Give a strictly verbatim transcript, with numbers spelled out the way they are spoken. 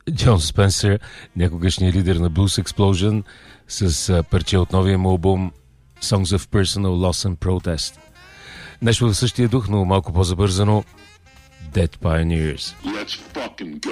Джон Спенсър, някогашният лидер на Blues Explosion, с а, парче от новия му албум Songs of Personal Loss and Protest. Нещо в същия дух, но малко по-забързано. Dead Pioneers. Let's fucking go.